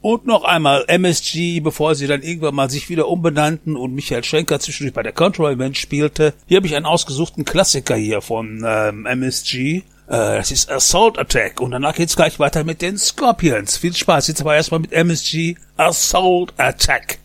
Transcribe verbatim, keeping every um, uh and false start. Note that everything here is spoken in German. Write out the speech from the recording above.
Und noch einmal M S G, bevor sie dann irgendwann mal sich wieder umbenannten und Michael Schenker zwischendurch bei der Control Event spielte. Hier habe ich einen ausgesuchten Klassiker hier von ähm, M S G. Äh, das ist Assault Attack. Und danach geht's gleich weiter mit den Scorpions. Viel Spaß. Jetzt aber erstmal mit M S G Assault Attack.